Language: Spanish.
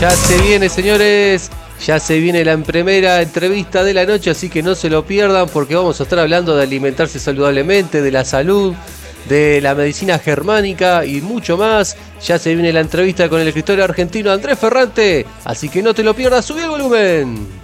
Ya se viene, señores, ya se viene la primera entrevista de la noche, así que no se lo pierdan porque vamos a estar hablando de alimentarse saludablemente, de la salud, de la medicina germánica y mucho más. Ya se viene la entrevista con el escritor argentino Andrés Ferrante, así que no te lo pierdas, subí el volumen.